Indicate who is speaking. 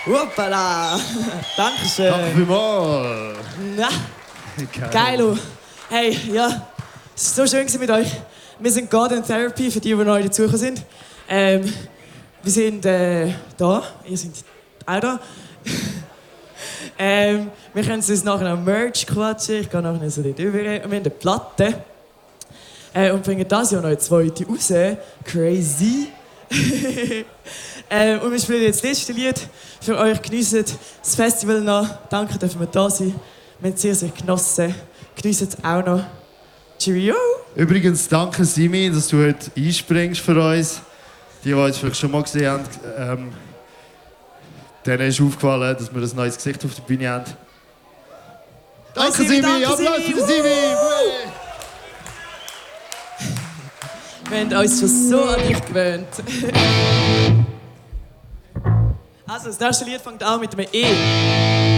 Speaker 1: Hoppala! Dankeschön.
Speaker 2: Danke vielmals.
Speaker 1: Na, geil. Hey, ja, es war so schön mit euch. Wir sind Garden Therapy, für die neu dazugekommen sind. Wir sind da, ihr seid auch da. Wir können uns nachher noch Merch quatschen, ich gehe nachher so dort rüber. Und wir haben eine Platte. Und bringen das Jahr noch eine zweite raus. Crazy. Und wir spielen jetzt das letzte Lied für euch. Geniessen das Festival noch. Danke, dürfen wir da sein. Wir haben es sehr genossen. Geniessen es auch noch. Cheerio!
Speaker 2: Übrigens, danke Simi, dass du heute einspringst für uns. Die uns vielleicht schon mal gesehen haben, denen ist aufgefallen, dass wir ein neues Gesicht auf der Bühne haben. Danke Simi! Applaus für Simi!
Speaker 1: Wir haben uns schon so an dich gewöhnt. Also, das nächste Lied fängt an mit einem E.